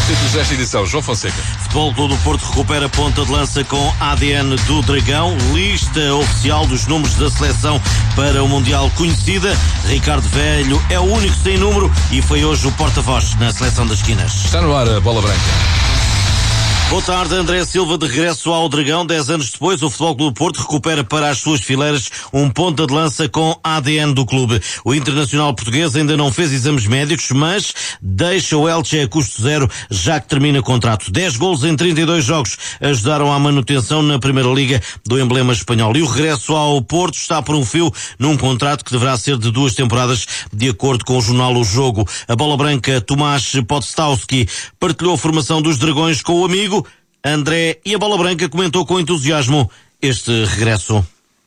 títulos desta edição. João Fonseca. Futebol Clube do Porto recupera ponta de lança com ADN do Dragão. Lista oficial dos números da seleção para o Mundial conhecida. Ricardo Velho é o único sem número e foi hoje o porta-voz na seleção das esquinas. Está no ar a bola branca. Boa tarde, André Silva de regresso ao Dragão. 10 anos depois, o Futebol Clube do Porto recupera para as suas fileiras um ponta de lança com ADN do clube. O internacional português ainda não fez exames médicos, mas deixa o Elche a custo zero, já que termina contrato. 10 golos em 32 jogos ajudaram à manutenção na Primeira Liga do emblema espanhol. E o regresso ao Porto está por um fio num contrato que deverá ser de 2 temporadas, de acordo com o jornal O Jogo. A bola branca, Tomás Podstowski, partilhou a formação dos Dragões com o amigo André, e a bola branca comentou com entusiasmo este regresso.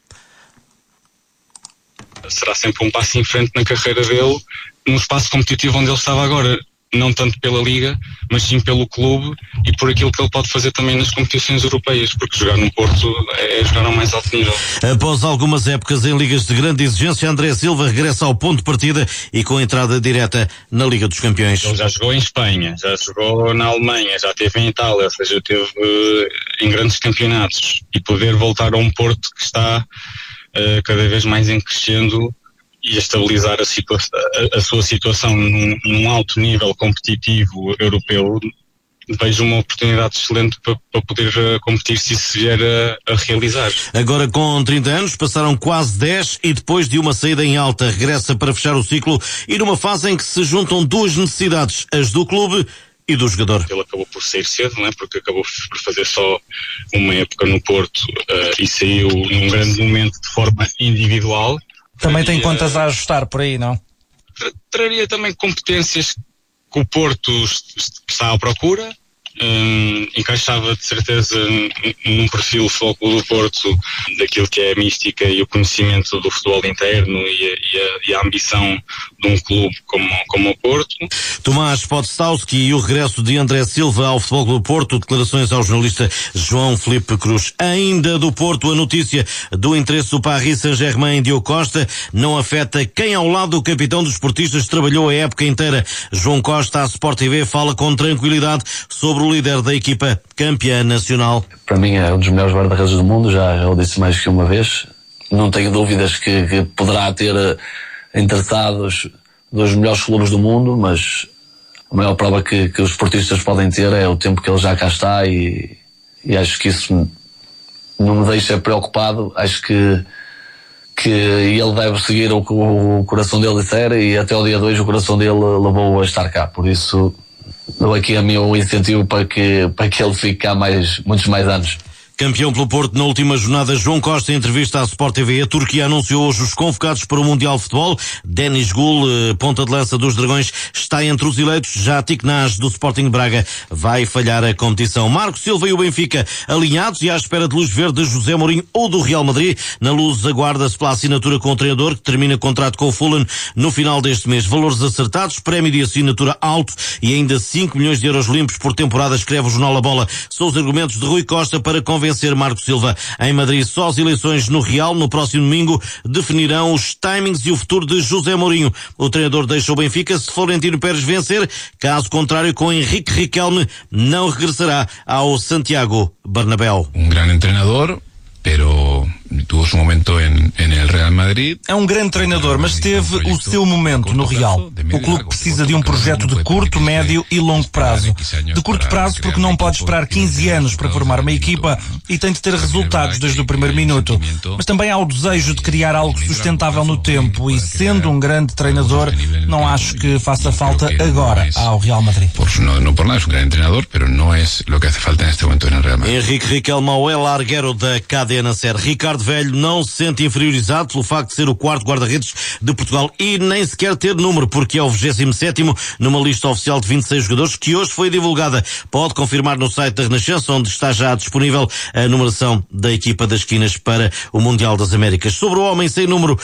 Será sempre um passo em frente na carreira dele, no espaço competitivo onde ele estava agora, não tanto pela Liga, mas sim pelo clube e por aquilo que ele pode fazer também nas competições europeias, porque jogar no Porto é jogar ao mais alto nível. Após algumas épocas em ligas de grande exigência, André Silva regressa ao ponto de partida e com entrada direta na Liga dos Campeões. Ele já jogou em Espanha, já jogou na Alemanha, já esteve em Itália, ou seja, esteve em grandes campeonatos, e poder voltar a um Porto que está cada vez mais em crescendo e a estabilizar a sua situação num alto nível competitivo europeu, vejo uma oportunidade excelente para poder competir se isso vier a realizar. Agora com 30 anos, passaram quase 10 e depois de uma saída em alta, regressa para fechar o ciclo e numa fase em que se juntam duas necessidades, as do clube e do jogador. Ele acabou por sair cedo, não é? Porque acabou por fazer só uma época no Porto e saiu num grande momento de forma individual. Também tem contas a ajustar por aí, não? Traria também competências que o Porto está à procura. Encaixava de certeza num perfil do Futebol Clube do Porto, daquilo que é a mística e o conhecimento do futebol interno e a ambição de um clube como o Porto. Tomás Podstowski e o regresso de André Silva ao Futebol Clube do Porto, declarações ao jornalista João Filipe Cruz. Ainda do Porto, a notícia do interesse do Paris Saint-Germain em Diogo Costa não afeta quem ao lado do capitão dos esportistas trabalhou a época inteira. João Costa, à Sport TV, fala com tranquilidade sobre o líder da equipa campeã nacional. Para mim é um dos melhores guarda-redes do mundo, já o disse mais que uma vez. Não tenho dúvidas que poderá ter interessados dos melhores clubes do mundo, mas a maior prova que os esportistas podem ter é o tempo que ele já cá está e acho que isso não me deixa preocupado. Acho que ele deve seguir o que o coração dele disser e até o dia 2 o coração dele levou a estar cá, por isso dou aqui a meu incentivo para que ele fique cá muitos mais anos. Campeão pelo Porto na última jornada, João Costa, em entrevista à Sport TV. A Turquia anunciou hoje os convocados para o Mundial de Futebol. Denis Gul, ponta de lança dos Dragões, está entre os eleitos. Já Tiknaz, do Sporting Braga, vai falhar a competição. Marco Silva e o Benfica alinhados e à espera de luz verde de José Mourinho ou do Real Madrid. Na luz aguarda-se pela assinatura com o treinador, que termina contrato com o Fulham no final deste mês. Valores acertados, prémio de assinatura alto e ainda 5 milhões de euros limpos por temporada, escreve o jornal A Bola. São os argumentos de Rui Costa para convencer Marco Silva. Em Madrid, só as eleições no Real, no próximo domingo, definirão os timings e o futuro de José Mourinho. O treinador deixa o Benfica se Florentino Pérez vencer. Caso contrário, com Henrique Riquelme, não regressará ao Santiago Bernabéu. Um grande treinador, pero tuvo su momento en el Real Madrid. É um grande treinador, mas teve o seu momento no Real. O clube precisa de um projeto de curto, médio e longo prazo. De curto prazo porque não pode esperar 15 anos para formar uma equipa e tem de ter resultados desde o primeiro minuto. Mas também há o desejo de criar algo sustentável no tempo e, sendo um grande treinador, não acho que faça falta agora ao Real Madrid. No por nada, es un gran entrenador, pero no es lo que hace falta en este momento en el Real Madrid. Henrique Riquelme ao El Larguero da Cadena Ser. Ricardo Velho não se sente inferiorizado pelo facto de ser o quarto guarda-redes de Portugal e nem sequer ter número, porque é o 27º numa lista oficial de 26 jogadores que hoje foi divulgada. Pode confirmar no site da Renascença, onde está já disponível a numeração da equipa das esquinas para o Mundial das Américas. Sobre o homem sem número,